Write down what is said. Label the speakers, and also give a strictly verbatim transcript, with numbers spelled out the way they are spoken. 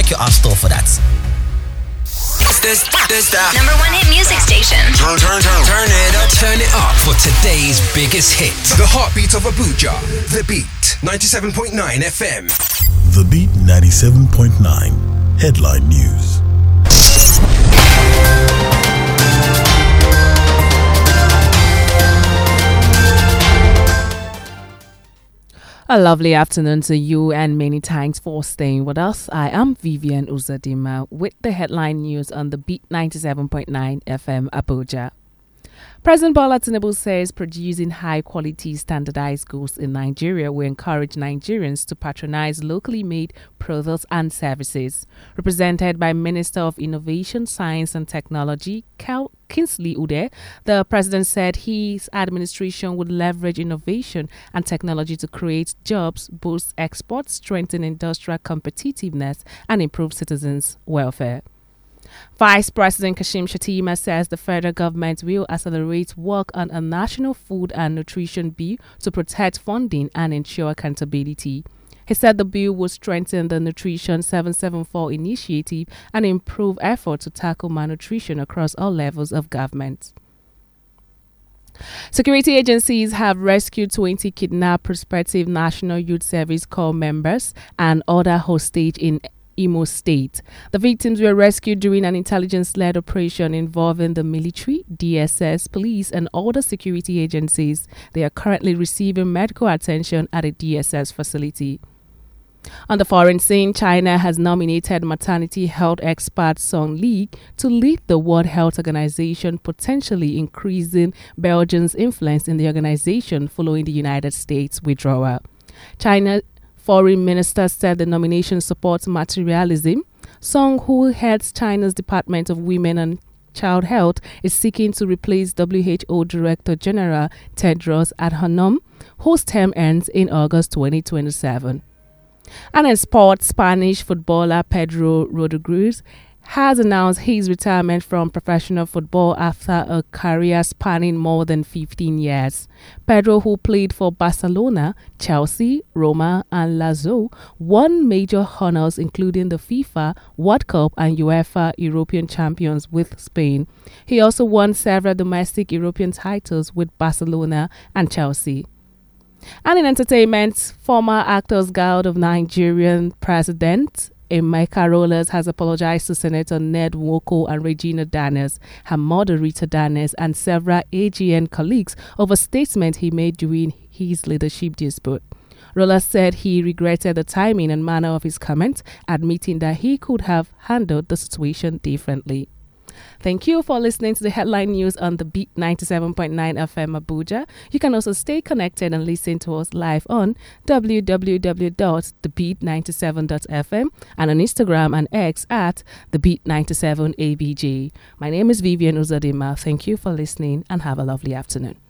Speaker 1: your app store for that.
Speaker 2: This, this, that.
Speaker 3: Number one hit music station.
Speaker 2: Turn, turn, turn, turn it up.
Speaker 4: Turn it up for today's biggest hit.
Speaker 5: The heartbeat of Abuja. The Beat. ninety-seven point nine F M.
Speaker 6: The Beat ninety-seven point nine. Headline News.
Speaker 7: A lovely afternoon to you and many thanks for staying with us. I am Vivian Uzadima with the headline news on the Beat ninety-seven point nine F M Abuja. President Bola Tinubu says producing high-quality standardized goods in Nigeria will encourage Nigerians to patronize locally made products and services. Represented by Minister of Innovation, Science and Technology, Cal Kingsley Ude, the president said his administration would leverage innovation and technology to create jobs, boost exports, strengthen industrial competitiveness, and improve citizens' welfare. Vice President Kashim Shettima says the federal government will accelerate work on a national food and nutrition bill to protect funding and ensure accountability. He said the bill will strengthen the Nutrition seven seven four initiative and improve efforts to tackle malnutrition across all levels of government. Security agencies have rescued twenty kidnapped prospective National Youth Service Corps members and other hostages in Imo State. The victims were rescued during an intelligence-led operation involving the military, D S S, police, and other security agencies. They are currently receiving medical attention at a D S S facility. On the foreign scene, China has nominated maternity health expert Song Li to lead the World Health Organization, potentially increasing Belgium's influence in the organization following the United States withdrawal. China Foreign Minister said the nomination supports materialism. Song, who heads China's Department of Women and Child Health, is seeking to replace W H O Director General Tedros Adhanom, whose term ends in August twenty twenty-seven. And in sports, Spanish footballer Pedro Rodriguez has announced his retirement from professional football after a career spanning more than fifteen years. Pedro, who played for Barcelona, Chelsea, Roma and Lazio, won major honors including the FIFA World Cup and UEFA European Champions with Spain. He also won several domestic European titles with Barcelona and Chelsea. And in entertainment, former Actors Guild of Nigerian President Emeka Rollas has apologized to Senator Ned Nwoko and Regina Daniels, her mother Rita Daniels, and several A G N colleagues over statements he made during his leadership dispute. Rollas said he regretted the timing and manner of his comments, admitting that he could have handled the situation differently. Thank you for listening to the headline news on the Beat ninety-seven point nine F M Abuja. You can also stay connected and listen to us live on w w w dot the beat ninety-seven dot f m and on Instagram and X at the beat ninety-seven A B G. My name is Vivian Uzadima. Thank you for listening and have a lovely afternoon.